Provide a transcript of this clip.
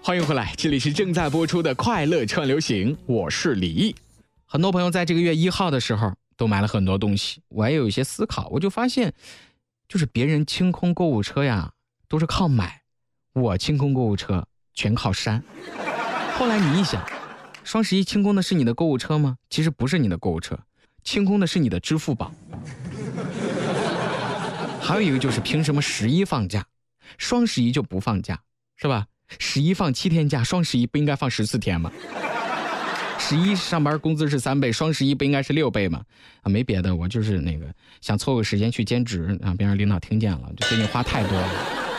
欢迎回来，这里是正在播出的快乐串流行，我是李毅。很多朋友在这个月1号的时候都买了很多东西，我也有一些思考，我就发现就是别人清空购物车呀都是靠买，我清空购物车全靠删。后来你一想，双11清空的是你的购物车吗？其实不是你的购物车，清空的是你的支付宝。还有一个就是凭什么11放假，双11就不放假，是吧？11放7天假，双11不应该放14天吗？11上班工资是3倍，双11不应该是6倍吗？没别的，我就是想凑个时间去兼职，让别人领导听见了，就最近花太多了。